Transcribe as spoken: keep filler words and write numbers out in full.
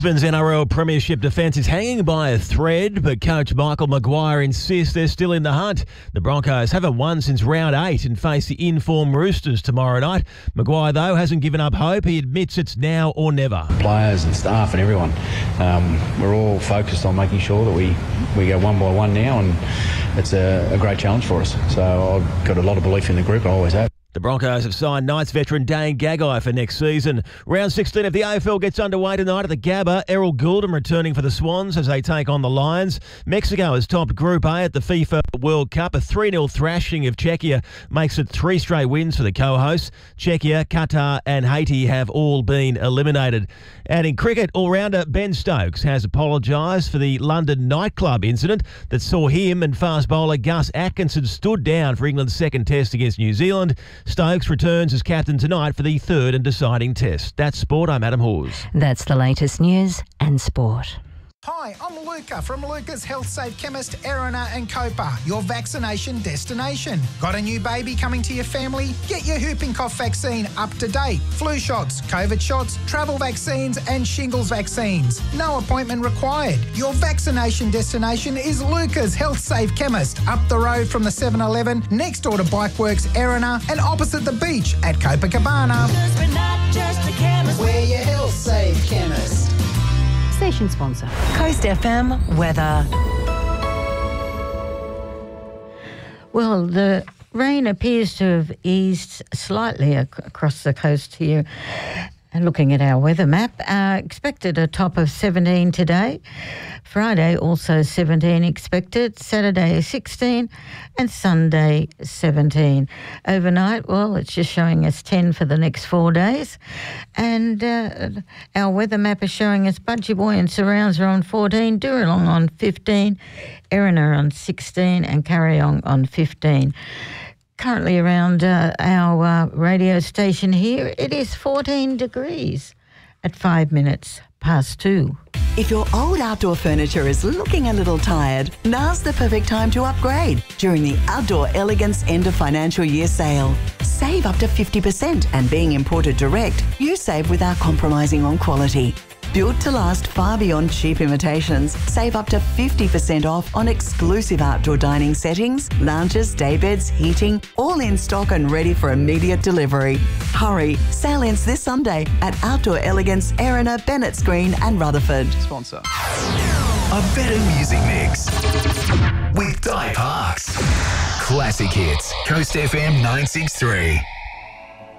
Brisbane's N R L Premiership defence is hanging by a thread, but coach Michael Maguire insists they're still in the hunt. The Broncos haven't won since round eight and face the in-form Roosters tomorrow night. Maguire, though, hasn't given up hope. He admits it's now or never. Players and staff and everyone, um, we're all focused on making sure that we, we go one by one now, and it's a, a great challenge for us. So I've got a lot of belief in the group, I always have. The Broncos have signed Knights veteran Dane Gagai for next season. Round sixteen of the A F L gets underway tonight at the Gabba. Errol Gouldem returning for the Swans as they take on the Lions. Mexico has topped Group A at the FIFA World Cup. A three nil thrashing of Czechia makes it three straight wins for the co-hosts. Czechia, Qatar and Haiti have all been eliminated. And in cricket, all-rounder Ben Stokes has apologised for the London nightclub incident that saw him and fast bowler Gus Atkinson stood down for England's second test against New Zealand. Stokes returns as captain tonight for the third and deciding test. That's sport. I'm Adam Hawes. That's the latest news and sport. Hi, I'm Luca from Luca's Health Safe Chemist, Erina and Copa, your vaccination destination. Got a new baby coming to your family? Get your whooping cough vaccine up to date. Flu shots, COVID shots, travel vaccines and shingles vaccines. No appointment required. Your vaccination destination is Luca's Health Safe Chemist, up the road from the seven eleven, next door to Bikeworks, Erina, and opposite the beach at Copacabana. We're not just a chemist. We're your Health Safe Chemist. Station sponsor. Coast F M weather. Well, the rain appears to have eased slightly ac- across the coast here. And looking at our weather map, uh, expected a top of seventeen today. Friday also seventeen expected. Saturday sixteen and Sunday seventeen. Overnight, well, it's just showing us ten for the next four days. And uh, our weather map is showing us Budgie and Surrounds are on fourteen, Duralong on fifteen, Erina on sixteen and Carryong on fifteen. Currently around uh, our uh, radio station here, it is fourteen degrees at five minutes past two. If your old outdoor furniture is looking a little tired, now's the perfect time to upgrade during the Outdoor Elegance End of Financial Year sale. Save up to fifty percent, and being imported direct, you save without compromising on quality. Built to last far beyond cheap imitations, save up to fifty percent off on exclusive outdoor dining settings, lounges, daybeds, heating, all in stock and ready for immediate delivery. Hurry, sale ends this Sunday at Outdoor Elegance, Erina, Bennetts Green and Rutherford. Sponsor. A better music mix with Di Parks. Classic hits, Coast F M nine six three.